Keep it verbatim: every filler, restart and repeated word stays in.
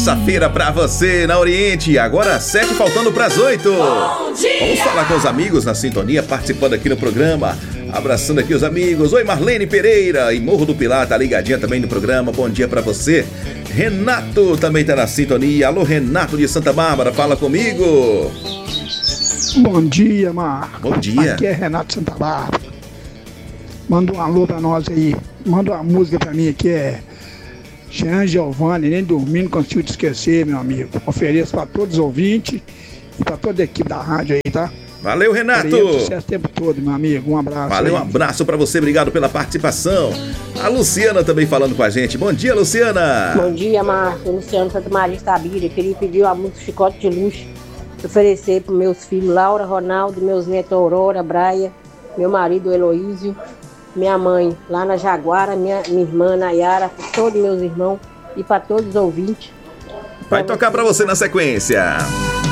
terça-feira pra você na Oriente. Agora sete faltando pras oito. Vamos falar com os amigos na sintonia, participando aqui no programa. Abraçando aqui os amigos. Oi, Marlene Pereira, em Morro do Pilar, tá ligadinha também no programa. Bom dia pra você. Renato também tá na sintonia. Alô, Renato de Santa Bárbara, fala comigo. Bom dia, Mar. Bom dia. Aqui é Renato de Santa Bárbara. Manda um alô pra nós aí. Manda uma música pra mim aqui, é Jean Giovanni, nem dormindo consigo te esquecer, meu amigo. Ofereço pra todos os ouvintes e pra toda a equipe da rádio aí, tá? Valeu, Renato. Sucesso o tempo todo, meu amigo. Um abraço. Valeu, um aí. abraço pra você, obrigado pela participação. A Luciana também falando com a gente. Bom dia, Luciana. Bom dia, Márcio. Luciano Santa Maria Estabília. Queria pedir a música Chicote de Luxo. Oferecer para meus filhos Laura, Ronaldo, meus netos Aurora, Braia, meu marido Heloísio, minha mãe lá na Jaguara, minha, minha irmã Nayara, para todos meus irmãos e para todos os ouvintes. Vai tocar para você na sequência.